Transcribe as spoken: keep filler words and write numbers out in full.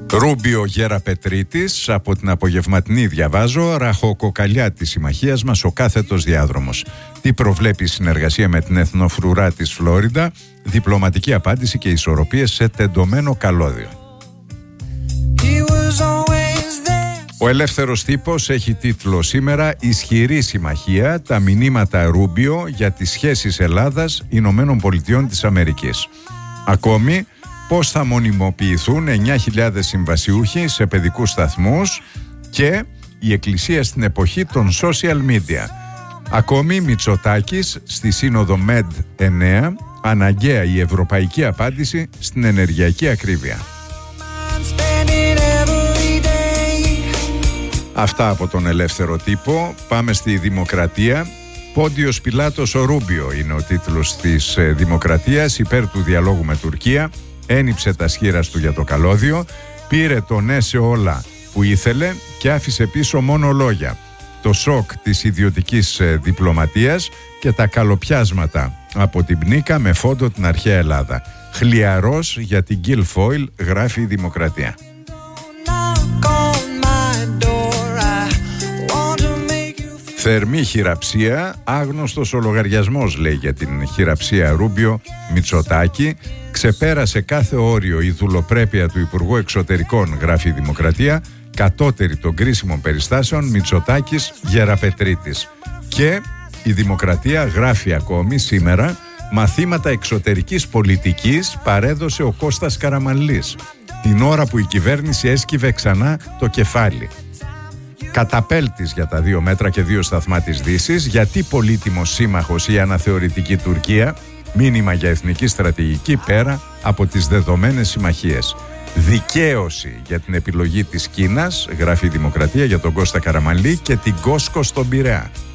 Ρούμπιο Γεραπετρίτης, από την απογευματινή διαβάζω, ραχοκοκαλιά της συμμαχίας μας ο κάθετος διάδρομος. Τι προβλέπει η συνεργασία με την εθνοφρουρά της Φλόριντα, διπλωματική απάντηση και ισορροπίες σε τεντωμένο καλώδιο. Ο Ελεύθερος Τύπος έχει τίτλο σήμερα «Ισχυρή συμμαχία, τα μηνύματα Ρούμπιο για τις σχέσεις Ελλάδας-Ηνωμένων Πολιτειών της Αμερικής». Ακόμη, πώς θα μονιμοποιηθούν εννιά χιλιάδες συμβασιούχοι σε παιδικούς σταθμούς και η Εκκλησία στην εποχή των social media. Ακόμη, Μητσοτάκης στη Σύνοδο ΜΕΔ εννέα, αναγκαία η ευρωπαϊκή απάντηση στην ενεργειακή ακρίβεια. Αυτά από τον Ελεύθερο Τύπο. Πάμε στη Δημοκρατία. Πόντιος Πιλάτος ο Ρούμπιο είναι ο τίτλος της Δημοκρατίας, υπέρ του διαλόγου με Τουρκία. Ένιψε τα σχήρας του για το καλώδιο, πήρε το ναι σε όλα που ήθελε και άφησε πίσω μόνο λόγια. Το σοκ της ιδιωτικής διπλωματίας και τα καλοπιάσματα από την πνίκα με φόντο την αρχαία Ελλάδα. Χλιαρός για την Guilfoyle, γράφει η Δημοκρατία. Θερμή χειραψία, άγνωστος ο λογαριασμός, λέει για την χειραψία Ρούμπιο Μητσοτάκη. Ξεπέρασε κάθε όριο η δουλοπρέπεια του Υπουργού Εξωτερικών, γράφει η Δημοκρατία, κατώτερη των κρίσιμων περιστάσεων Μητσοτάκης Γεραπετρίτης. Και η Δημοκρατία γράφει ακόμη σήμερα, μαθήματα εξωτερικής πολιτικής παρέδωσε ο Κώστας Καραμανλής, την ώρα που η κυβέρνηση έσκυβε ξανά το κεφάλι. Καταπέλτης για τα δύο μέτρα και δύο σταθμά της Δύσης, γιατί πολύτιμος σύμμαχος η αναθεωρητική Τουρκία, μήνυμα για εθνική στρατηγική πέρα από τις δεδομένες συμμαχίες. Δικαίωση για την επιλογή της Κίνας, γράφει η Δημοκρατία για τον Κώστα Καραμανλή και την Κόσκο στον Πειραιά.